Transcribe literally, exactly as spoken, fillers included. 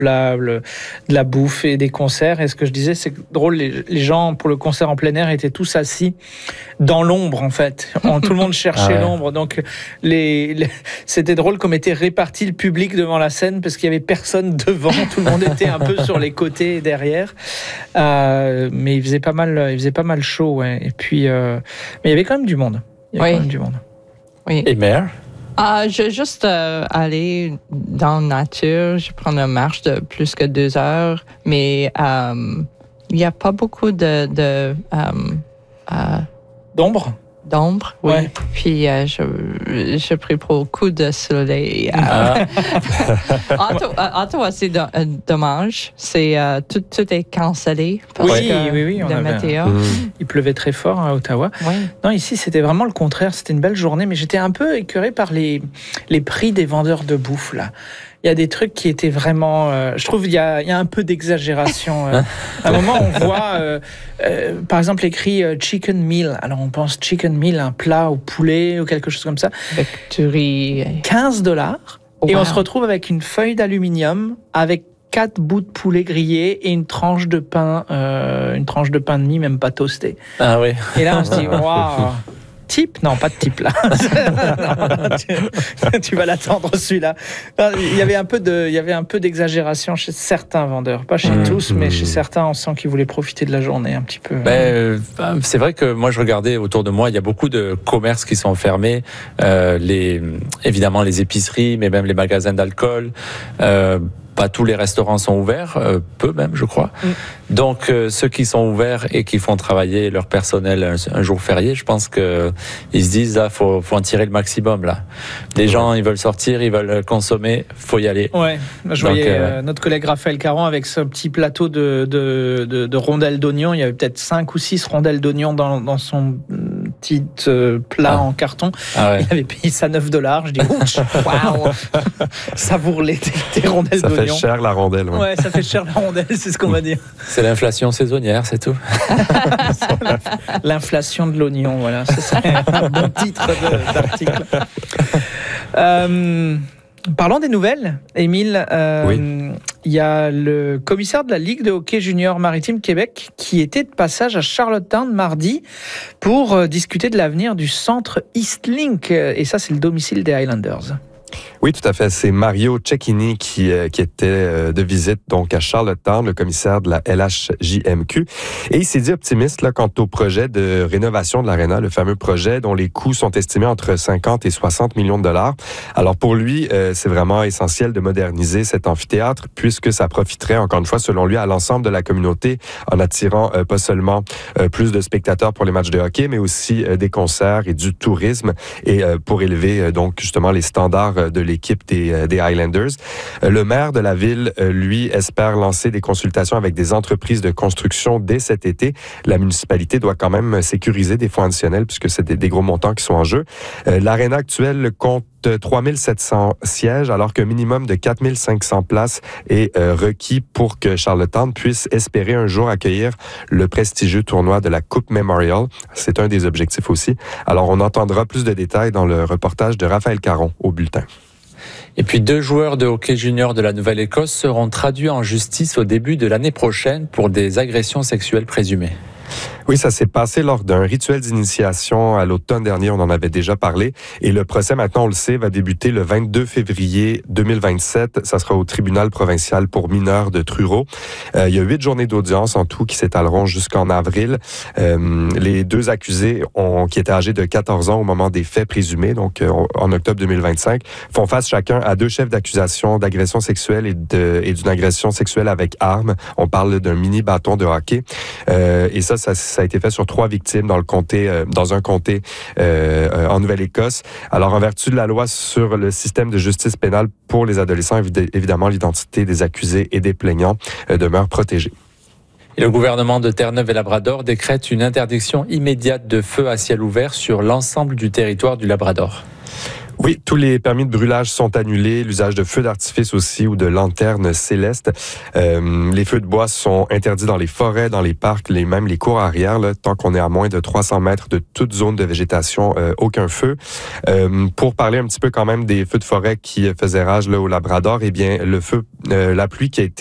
de la bouffe et des concerts. Et ce que je disais, c'est drôle, les, les gens pour le concert en plein air étaient tous assis dans l'ombre, en fait. Tout le monde cherchait ah ouais. l'ombre. Donc, les, les, c'était drôle comme était réparti le public devant la scène parce qu'il n'y avait personne devant. Tout le monde était un peu sur les côtés et derrière. Euh, mais il faisait pas mal, il faisait pas mal chaud. Ouais. Et puis, euh, mais il y avait quand même du monde. Il y avait oui. quand même du monde. Oui. Et Mère? Uh, je vais juste euh, aller dans la nature. Je prends une marche de plus que deux heures, mais il um, n'y a pas beaucoup de, de um, uh, d'ombre. D'ombre, oui. Ouais. Puis euh, je, je prie beaucoup de soleil. Ah. Ottawa, c'est do, euh, dommage. C'est, euh, tout, tout est cancellé parce oui, que oui, oui, on de avait, météo. Mmh. Il pleuvait très fort à Ottawa. Oui. Non, ici, c'était vraiment le contraire. C'était une belle journée, mais j'étais un peu écœuré par les, les prix des vendeurs de bouffe, là. Il y a des trucs qui étaient vraiment... Euh, je trouve qu'il y a, il y a un peu d'exagération. Euh. À un moment, on voit, euh, euh, par exemple, écrit euh, « chicken meal ». Alors, on pense « chicken meal », un plat au poulet ou quelque chose comme ça. Avec du riz. quinze dollars. Wow. Et on se retrouve avec une feuille d'aluminium avec quatre bouts de poulet grillés et une tranche de pain, euh, une tranche de pain de mie, même pas toasté. Ah oui. Et là, on se dit « waouh ». Type ? Non, pas de type là. non, tu, tu vas l'attendre celui-là. Non, il y avait un peu de, il y avait un peu d'exagération chez certains vendeurs, pas chez mmh, tous, mmh. mais chez certains, on sent qu'ils voulaient profiter de la journée un petit peu. Ben, euh, c'est vrai que moi, je regardais autour de moi, il y a beaucoup de commerces qui sont fermés, euh, les, évidemment les épiceries, mais même les magasins d'alcool. Euh, Pas tous les restaurants sont ouverts, euh, peu même, je crois. Mm. Donc, euh, ceux qui sont ouverts et qui font travailler leur personnel un, un jour férié, je pense que ils se disent, là, faut, faut en tirer le maximum, là. Les ouais. gens, ils veulent sortir, ils veulent consommer, faut y aller. Ouais. Je Donc, voyais euh, euh, notre collègue Raphaël Caron avec ce petit plateau de, de, de, de rondelles d'oignons. Il y avait peut-être cinq ou six rondelles d'oignons dans, dans son petit euh, plat ah. en carton. Ah ouais. Il avait payé ça neuf dollars. Je dis, ouch, waouh, savoure les tes rondelles ça d'oignons. Ça fait cher la rondelle. Ouais. ouais, ça fait cher la rondelle, c'est ce qu'on va dire. C'est l'inflation saisonnière, c'est tout. c'est l'inflation de l'oignon, voilà. Ce serait un bon titre de, d'article. Euh, parlons des nouvelles, Émile. Euh, oui. Il y a le commissaire de la Ligue de hockey junior maritime Québec qui était de passage à Charlottetown mardi pour euh, discuter de l'avenir du centre Eastlink. Et ça, c'est le domicile des Highlanders. Oui, tout à fait. C'est Mario Cecchini qui, euh, qui était euh, de visite donc à Charlottetown, le commissaire de la L H J M Q. Et il s'est dit optimiste là, quant au projet de rénovation de l'aréna, le fameux projet dont les coûts sont estimés entre cinquante et soixante millions de dollars. Alors pour lui, euh, c'est vraiment essentiel de moderniser cet amphithéâtre puisque ça profiterait, encore une fois, selon lui, à l'ensemble de la communauté en attirant euh, pas seulement euh, plus de spectateurs pour les matchs de hockey, mais aussi euh, des concerts et du tourisme et euh, pour élever euh, donc justement les standards de l'équipe des, des Highlanders. Le maire de la ville, lui, espère lancer des consultations avec des entreprises de construction dès cet été. La municipalité doit quand même sécuriser des fonds additionnels puisque c'est des, des gros montants qui sont en jeu. L'aréna actuelle compte trois mille sept cents sièges, alors qu'un minimum de quatre mille cinq cents places est euh, requis pour que Charlottetown puisse espérer un jour accueillir le prestigieux tournoi de la Coupe Memorial. C'est un des objectifs aussi. Alors, on entendra plus de détails dans le reportage de Raphaël Caron au bulletin. Et puis deux joueurs de hockey junior de la Nouvelle-Écosse seront traduits en justice au début de l'année prochaine pour des agressions sexuelles présumées. Oui, ça s'est passé lors d'un rituel d'initiation à l'automne dernier, on en avait déjà parlé. Et le procès, maintenant, on le sait, va débuter le vingt-deux février deux mille vingt-sept. Ça sera au tribunal provincial pour mineurs de Truro. Euh, il y a huit journées d'audience en tout qui s'étaleront jusqu'en avril. Euh, les deux accusés, ont, qui étaient âgés de quatorze ans au moment des faits présumés, donc euh, en octobre deux mille vingt-cinq, font face chacun à deux chefs d'accusation d'agression sexuelle et, de, et d'une agression sexuelle avec arme. On parle d'un mini bâton de hockey. Euh, et ça, ça, ça a été fait sur trois victimes dans le comté, euh, dans un comté euh, en Nouvelle-Écosse. Alors, en vertu de la loi sur le système de justice pénale pour les adolescents, évidemment, l'identité des accusés et des plaignants euh, demeure protégée. Et le gouvernement de Terre-Neuve et Labrador décrète une interdiction immédiate de feu à ciel ouvert sur l'ensemble du territoire du Labrador. Oui, tous les permis de brûlage sont annulés, l'usage de feux d'artifice aussi ou de lanternes célestes. Euh, les feux de bois sont interdits dans les forêts, dans les parcs, les, même les cours arrière, là, tant qu'on est à moins de trois cents mètres de toute zone de végétation, euh, aucun feu. Euh, pour parler un petit peu quand même des feux de forêt qui faisaient rage là, au Labrador, eh bien, le feu, euh, la pluie qui a été